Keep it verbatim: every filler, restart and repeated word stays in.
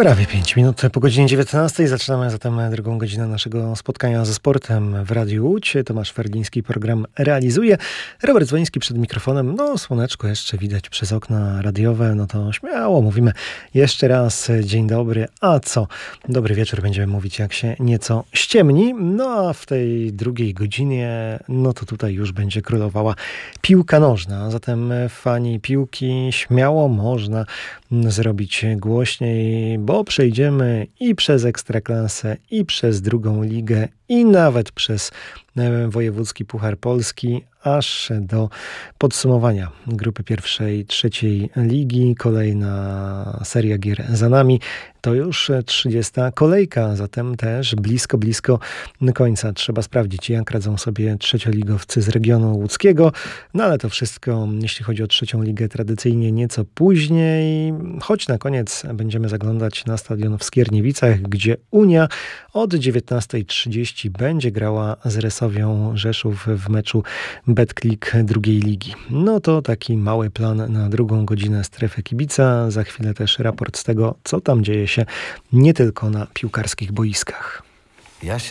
Prawie pięć minut po godzinie dziewiętnastej. Zaczynamy zatem drugą godzinę naszego spotkania ze sportem w Radiu Łódź. Tomasz Ferliński program realizuje. Robert Dzwoński przed mikrofonem. No, słoneczko jeszcze widać przez okna radiowe. No to śmiało mówimy jeszcze raz dzień dobry. A co? Dobry wieczór będziemy mówić, jak się nieco ściemni. No a w tej drugiej godzinie, no to tutaj już będzie królowała piłka nożna. Zatem fani piłki, śmiało można zrobić głośniej, bo przejdziemy i przez Ekstraklasę, i przez drugą ligę, i nawet przez wojewódzki Puchar Polski, aż do podsumowania grupy pierwszej, trzeciej ligi. Kolejna seria gier za nami. To już trzydziesta kolejka, zatem też blisko, blisko końca. Trzeba sprawdzić, jak radzą sobie trzecioligowcy z regionu łódzkiego. No ale to wszystko, jeśli chodzi o trzecią ligę, tradycyjnie nieco później. Choć na koniec będziemy zaglądać na stadion w Skierniewicach, gdzie Unia od dziewiętnasta trzydzieści będzie grała z Resowią Rzeszów w meczu Betclic drugiej ligi. No to taki mały plan na drugą godzinę Strefy Kibica. Za chwilę też raport z tego, co tam dzieje się nie tylko na piłkarskich boiskach. Ja się